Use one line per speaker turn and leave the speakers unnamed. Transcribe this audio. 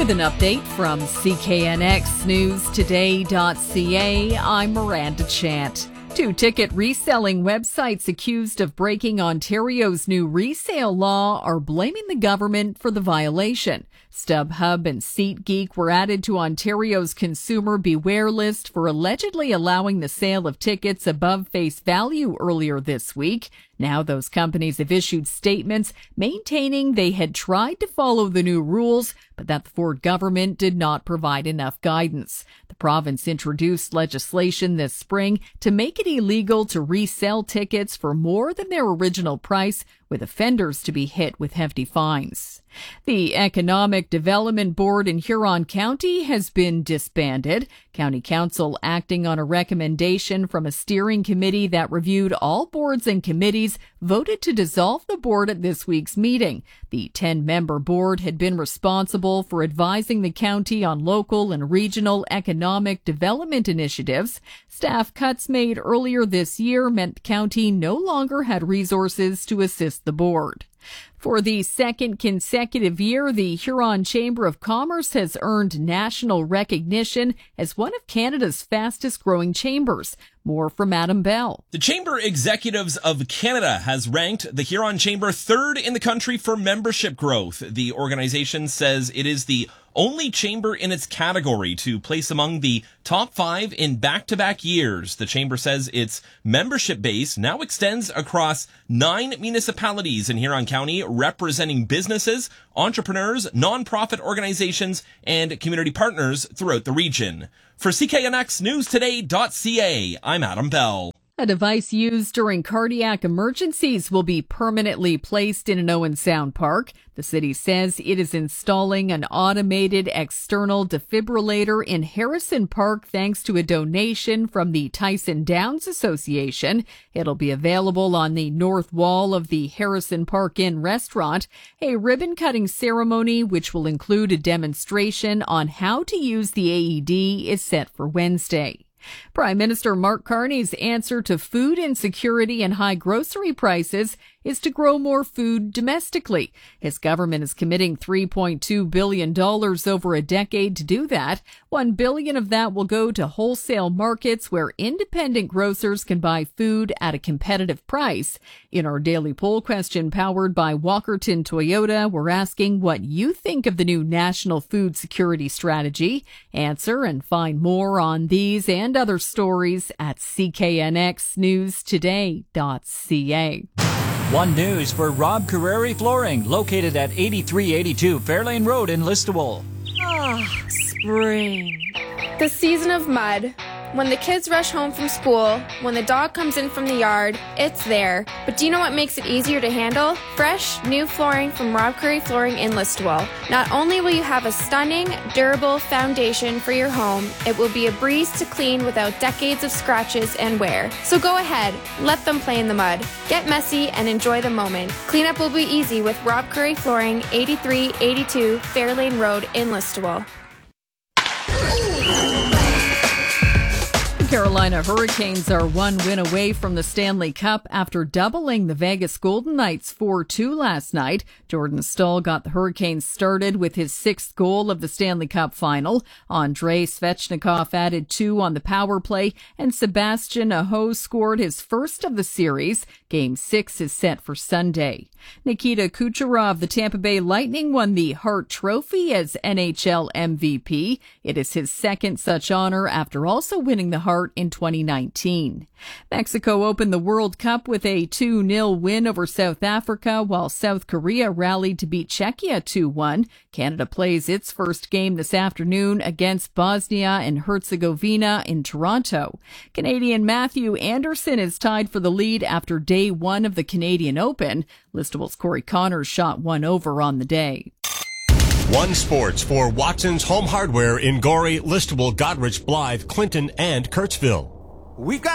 With an update from CKNXNewsToday.ca, I'm Miranda Chant. Two ticket reselling websites accused of breaking Ontario's new resale law are blaming the government for the violation. StubHub and SeatGeek were added to Ontario's Consumer Beware list for allegedly allowing the sale of tickets above face value earlier this week. Now those companies have issued statements maintaining they had tried to follow the new rules, but that the Ford government did not provide enough guidance. The province introduced legislation this spring to make it illegal to resell tickets for more than their original price, with offenders to be hit with hefty fines. The Economic Development Board in Huron County has been disbanded. County Council, acting on a recommendation from a steering committee that reviewed all boards and committees, voted to dissolve the board at this week's meeting. The 10-member board had been responsible for advising the county on local and regional economic development initiatives. Staff cuts made earlier this year meant the county no longer had resources to assist the board. For the second consecutive year, the Huron Chamber of Commerce has earned national recognition as one of Canada's fastest-growing chambers. More from Adam Bell.
The Chamber Executives of Canada has ranked the Huron Chamber third in the country for membership growth. The organization says it is the only chamber in its category to place among the top 5 in back-to-back years. The chamber says its membership base now extends across 9 municipalities in Huron County, representing businesses, entrepreneurs, nonprofit organizations, and community partners throughout the region. For CKNXNewsToday.ca, I'm Adam Bell.
A device used during cardiac emergencies will be permanently placed in an Owen Sound park. The city says it is installing an automated external defibrillator in Harrison Park thanks to a donation from the Tyson Downs Association. It'll be available on the north wall of the Harrison Park Inn restaurant. A ribbon-cutting ceremony, which will include a demonstration on how to use the AED, is set for Wednesday. Prime Minister Mark Carney's answer to food insecurity and high grocery prices is to grow more food domestically. His government is committing $3.2 billion over a decade to do that. $1 billion of that will go to wholesale markets where independent grocers can buy food at a competitive price. In our daily poll question powered by Walkerton Toyota, we're asking what you think of the new national food security strategy. Answer and find more on these and other stories at CKNXNewsToday.ca.
One News for Rob Carreri Flooring, located at 8382 Fairlane Road in Listowel.
Spring. The season of mud. When the kids rush home from school, when the dog comes in from the yard, it's there. But do you know what makes it easier to handle? Fresh, new flooring from Rob Curry Flooring in Listowel. Not only will you have a stunning, durable foundation for your home, it will be a breeze to clean without decades of scratches and wear. So go ahead, let them play in the mud. Get messy and enjoy the moment. Cleanup will be easy with Rob Curry Flooring, 8382 Fairlane Road in Listowel.
Carolina Hurricanes are one win away from the Stanley Cup after doubling the Vegas Golden Knights 4-2 last night. Jordan Staal got the Hurricanes started with his 6th goal of the Stanley Cup final. Andrei Svechnikov added 2 on the power play, and Sebastian Aho scored his first of the series. Game 6 is set for Sunday. Nikita Kucherov, the Tampa Bay Lightning, won the Hart Trophy as NHL MVP. It is his 2nd such honor after also winning the Hart in 2019. Mexico opened the World Cup with a 2-0 win over South Africa, while South Korea rallied to beat Czechia 2-1. Canada plays its first game this afternoon against Bosnia and Herzegovina in Toronto. Canadian Matthew Anderson is tied for the lead after day 1 of the Canadian Open. Listowel's Corey Connors shot 1 over on the day.
One Sports for Watson's Home Hardware in Gorey, Listowel, Goderich, Blythe, Clinton, and Kirksville.
We've got